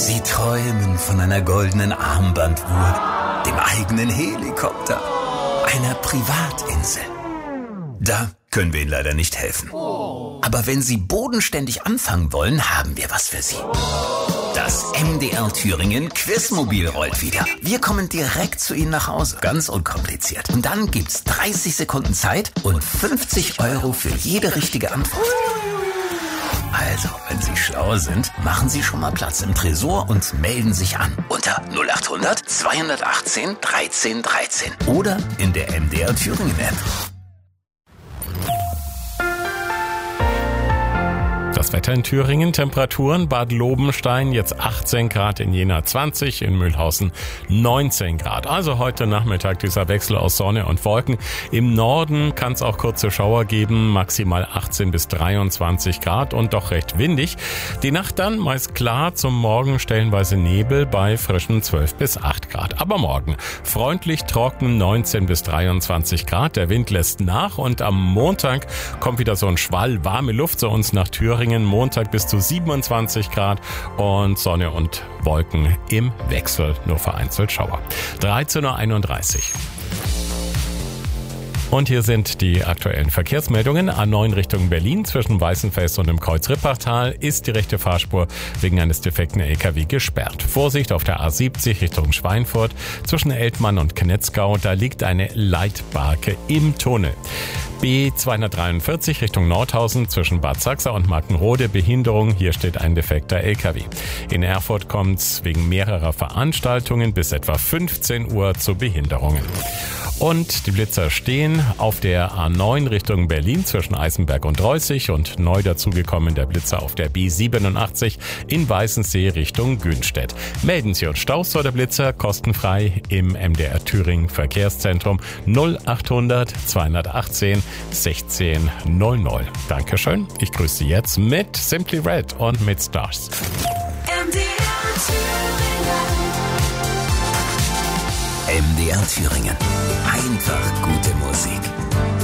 Sie träumen von einer goldenen Armbanduhr, dem eigenen Helikopter, einer Privatinsel. Da können wir Ihnen leider nicht helfen. Aber wenn Sie bodenständig anfangen wollen, haben wir was für Sie. Das MDR Thüringen Quizmobil rollt wieder. Wir kommen direkt zu Ihnen nach Hause. Ganz unkompliziert. Und dann gibt's 30 Sekunden Zeit und 50 € für jede richtige Antwort. Also, wenn Sie schlau sind, machen Sie schon mal Platz im Tresor und melden sich an. Unter 0800 218 13 13. Oder in der MDR Thüringen App. Das Wetter in Thüringen, Temperaturen, Bad Lobenstein jetzt 18 Grad, in Jena 20, in Mühlhausen 19 Grad. Also heute Nachmittag dieser Wechsel aus Sonne und Wolken. Im Norden kann es auch kurze Schauer geben, maximal 18 bis 23 Grad und doch recht windig. Die Nacht dann meist klar, zum Morgen stellenweise Nebel bei frischen 12 bis 8 Grad. Aber morgen freundlich trocken 19 bis 23 Grad. Der Wind lässt nach und am Montag kommt wieder so ein Schwall warme Luft zu uns nach Thüringen. Montag bis zu 27 Grad und Sonne und Wolken im Wechsel, nur vereinzelt Schauer. 13:31 Uhr. Und hier sind die aktuellen Verkehrsmeldungen. A9 Richtung Berlin zwischen Weißenfels und dem Kreuz Rippertal ist die rechte Fahrspur wegen eines defekten LKW gesperrt. Vorsicht auf der A70 Richtung Schweinfurt zwischen Eltmann und Knetzgau, da liegt eine Leitbarke im Tunnel. B243 Richtung Nordhausen zwischen Bad Sachsa und Markenrode Behinderung. Hier steht ein defekter LKW. In Erfurt kommt es wegen mehrerer Veranstaltungen bis etwa 15 Uhr zu Behinderungen. Und die Blitzer stehen auf der A9 Richtung Berlin zwischen Eisenberg und Reußig und neu dazugekommen der Blitzer auf der B87 in Weißensee Richtung Günstedt. Melden Sie uns Staus oder Blitzer kostenfrei im MDR Thüringen Verkehrszentrum 0800 218 1600. Dankeschön. Ich grüße Sie jetzt mit Simply Red und mit Stars. MDR Thüringen. Einfach gute Musik.